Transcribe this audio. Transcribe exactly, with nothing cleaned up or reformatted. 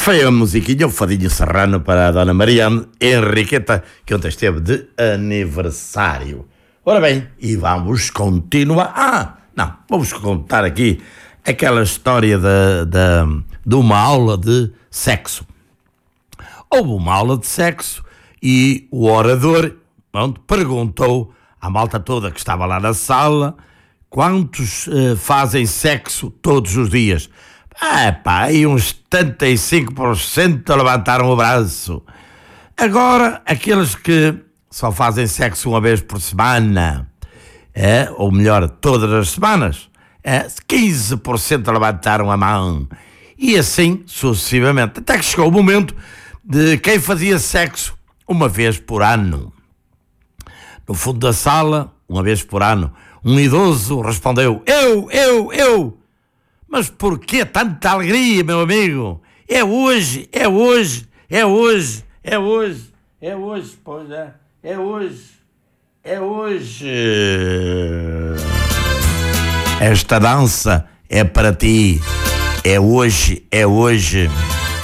Pronto, foi a musiquinha, o fadinho serrano para a Dona Mariana Henriqueta, que ontem esteve de aniversário. Ora bem, e vamos continuar. Ah, não, vamos contar aqui aquela história de, de, de uma aula de sexo. Houve uma aula de sexo e o orador pronto, perguntou à malta toda que estava lá na sala quantos uh, fazem sexo todos os dias. Ah, pá, aí uns setenta e cinco por cento levantaram o braço. Agora, aqueles que só fazem sexo uma vez por semana, é, ou melhor, todas as semanas, é, quinze por cento levantaram a mão. E assim, sucessivamente, até que chegou o momento de quem fazia sexo uma vez por ano. No fundo da sala, uma vez por ano, um idoso respondeu, eu, eu, eu. Mas por que tanta alegria, meu amigo? É hoje, é hoje, é hoje, é hoje, é hoje, pois é, é hoje, é hoje. Esta dança é para ti, é hoje, é hoje.